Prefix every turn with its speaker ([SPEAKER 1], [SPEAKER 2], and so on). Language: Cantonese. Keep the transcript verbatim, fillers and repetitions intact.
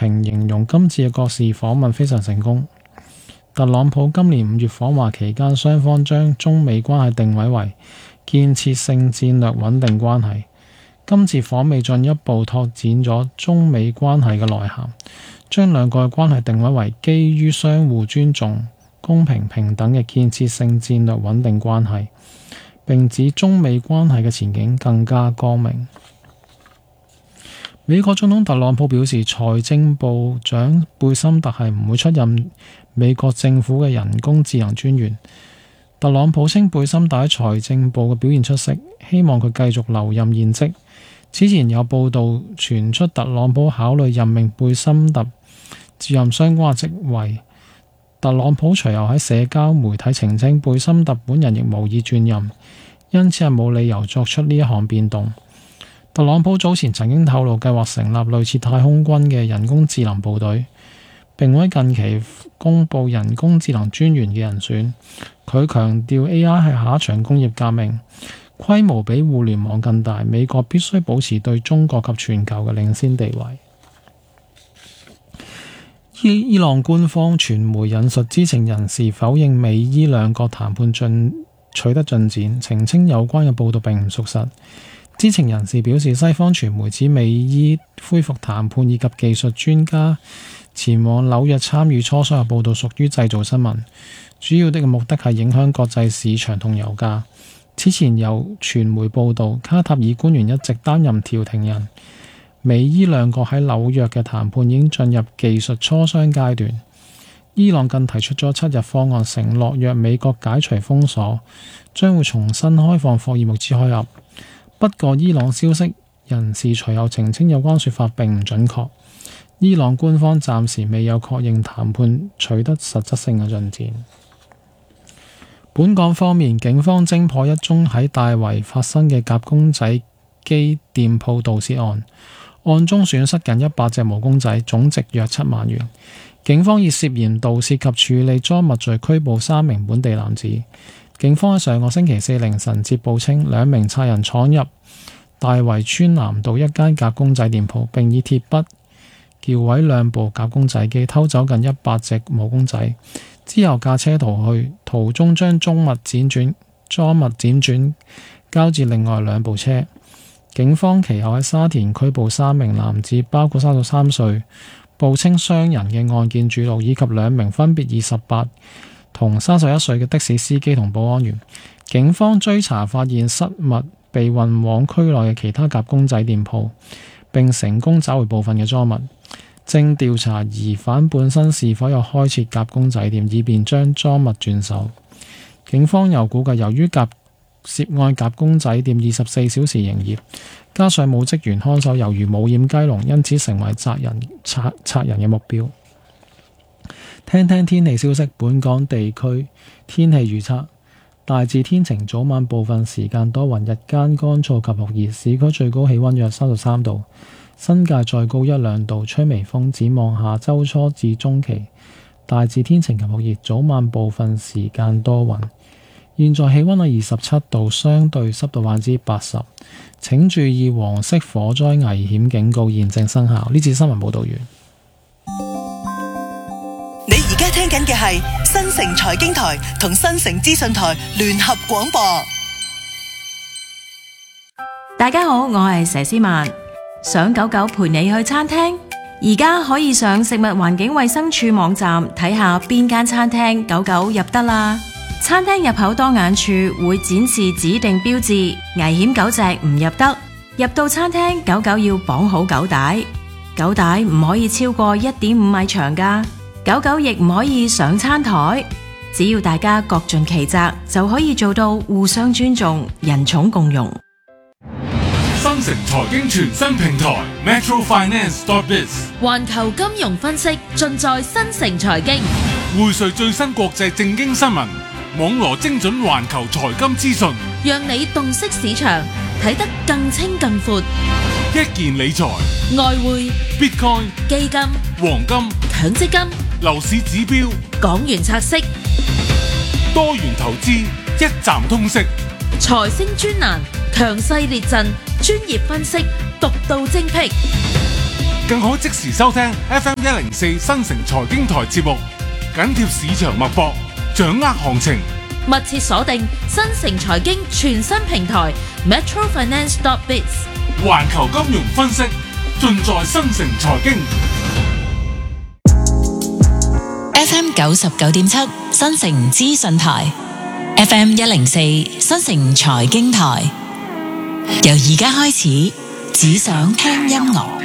[SPEAKER 1] 評形容今次嘅國事訪問非常成功。特朗普今年五月訪華期間，雙方將中美關係定位為建設性戰略穩定關係。今次訪美進一步拓展咗中美關係嘅內涵，將兩個嘅關係定位為基於相互尊重、公平平等嘅建設性戰略穩定關係，並指中美關係嘅前景更加光明。美國總統特朗普表示，財政部長貝森特係唔會出任美國政府嘅人工智能專員。特朗普稱貝森特喺財政部嘅表現出色，希望佢繼續留任現職。此前有報道傳出特朗普考慮任命貝森特接任相關嘅職位。特朗普隨後喺社交媒體澄清，貝森特本人亦無意轉任，因此係冇理由作出呢一項變動。特朗普早前曾經透露計劃成立類似太空軍嘅人工智能部隊，並會近期公布人工智能專員嘅人選。佢強調 A I 係下一場工業革命，規模比互聯網更大，美國必須保持對中國及全球嘅領先地位。伊伊朗官方傳媒引述知情人士否認美伊兩國談判進取得進展，澄清有關嘅報道並唔屬實。知情人士表示，西方傳媒指美伊恢復談判以及技術專家前往紐約參與磋商嘅報道屬於製造新聞，主要的目的係影響國際市場同油價。此前有傳媒報道，卡塔爾官員一直擔任調停人，美伊兩國喺紐約嘅談判已經進入技術磋商階段。伊朗更提出咗七日方案，承諾若美國解除封鎖，將會重新開放霍爾木茲海峽。不過，伊朗消息人士隨後澄清有關說法並唔準確。伊朗官方暫時未有確認談判取得實質性嘅進展。本港方面，警方偵破一宗喺大圍發生嘅夾公仔機店鋪盜竊案，案中損失近一百隻毛公仔，總值約七萬元。警方以涉嫌盜竊及處理贓物罪拘捕三名本地男子。警方喺上個星期四凌晨接報稱，兩名賊人闖入大圍村南道一間夾公仔店鋪，並以鐵筆撬毀兩部夾公仔機，偷走近一百隻毛公仔，之後駕車逃去，途中將贓物輾轉贓物輾轉交至另外兩部車。警方其後喺沙田拘捕三名男子，包括三十三歲報稱傷人嘅案件主腦，以及兩名分別二十八同三十一歲嘅的，的士司機同保安員。警方追查發現失物被運往區內嘅其他夾公仔店鋪，並成功找回部分嘅贓物，正調查疑犯本身是否有開設夾公仔店，以便將贓物轉手。警方又估計，由於夾涉案夾公仔店二十四小時營業，加上冇職員看守，猶如冇掩雞籠，因此成為賊人賊賊人嘅目標。聽聽天氣消息，本港地區天氣預測大致天晴，早晚部分時間多雲，日間乾燥及酷熱，市區最高氣溫約三十三度，新界再高一兩度，吹微風。展望下周初至中期，大致天晴及酷熱，早晚部分時間多雲。現在氣溫係二十七度，相對濕度百分之八十。請注意黃色火災危險警告現正生效。呢次新聞報道完。
[SPEAKER 2] 你而家聽緊嘅係新城財經台同新城資訊台聯合廣播。
[SPEAKER 3] 大家好，我係佘詩曼。想狗狗陪你去餐廳，而家可以上食物環境衛生署網站睇下邊間餐廳狗狗入得啦。餐廳入口多眼處會展示指定標誌，危險狗隻唔入得。入到餐廳，狗狗要綁好狗帶，狗帶唔可以超過一點五米長㗎。狗狗亦唔可以上餐台，只要大家各盡其責，就可以做到互相尊重、人寵共融。
[SPEAKER 4] 新城財經全新平台 Metro Finance dot biz，
[SPEAKER 5] 環球金融分析盡在新城財經，
[SPEAKER 4] 匯萃最新國際政經新聞，網羅精準環球財金資訊，
[SPEAKER 5] 讓你洞悉市場，睇得更清更闊。
[SPEAKER 4] 一件理財、
[SPEAKER 5] 外匯、
[SPEAKER 4] Bitcoin、
[SPEAKER 5] 基金、
[SPEAKER 4] 黃金、
[SPEAKER 5] 強積金、
[SPEAKER 4] 樓市指標、
[SPEAKER 5] 港元拆息、
[SPEAKER 4] 多元投資，一站通識。
[SPEAKER 5] 財星專欄，強勢列陣，專業分析，獨到精闢。
[SPEAKER 4] 更可即時收聽 F M 一零四新城財經台節目，緊貼市場脈搏，掌握行情，
[SPEAKER 5] 密切鎖定新城財經全新平台 Metro Finance dot biz，
[SPEAKER 4] 環球金融分析盡在新城財經。
[SPEAKER 6] F M 九十九點七新城資訊台 ，F M 一零四新城財經台，由而家開始，只想聽音樂。